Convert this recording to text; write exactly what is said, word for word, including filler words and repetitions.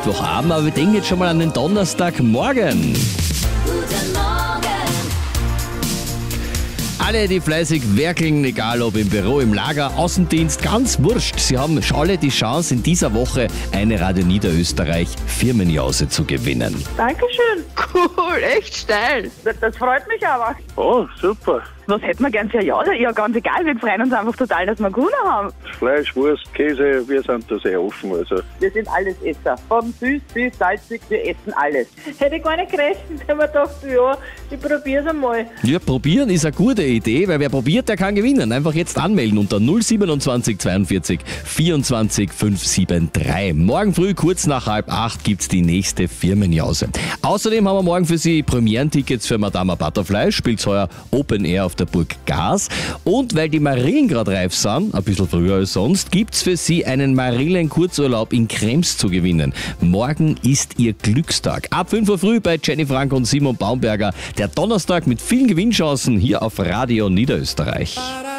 Mittwochabend, aber wir denken jetzt schon mal an den Donnerstagmorgen. Guten Morgen. Alle, die fleißig werkeln, egal ob im Büro, im Lager, Außendienst, ganz wurscht. Sie haben alle die Chance, in dieser Woche eine Radio Niederösterreich Firmenjause zu gewinnen. Dankeschön. Cool, echt steil. Das, das freut mich aber. Oh, super. Was hätten wir gern für ein Jause? Ja, ganz egal, wir freuen uns einfach total, dass wir gewonnen haben. Fleisch, Wurst, Käse, wir sind da sehr offen. Also. Wir sind alles Esser. Von süß bis salzig, wir essen alles. Hätte ich gar nicht gerechnet, wenn man dachte, ja, ich probier's einmal. Ja, probieren ist eine gute Idee, weil wer probiert, der kann gewinnen. Einfach jetzt anmelden unter null siebenundzwanzig zweiundvierzig vierundzwanzig fünfhundertdreiundsiebzig. Morgen früh, kurz nach halb acht, gibt's die nächste Firmenjause. Außerdem haben wir morgen für Sie Premierentickets für Madame Butterfly, spielt's heuer Open Air auf der Burg Gas. Und weil die Marillen gerade reif sind, ein bisschen früher als sonst, gibt's für Sie einen Marillen-Kurzurlaub in Krems zu gewinnen. Morgen ist Ihr Glückstag. Ab fünf Uhr früh bei Jenny Frank und Simon Baumberger. Der Donnerstag mit vielen Gewinnchancen hier auf Radio Niederösterreich.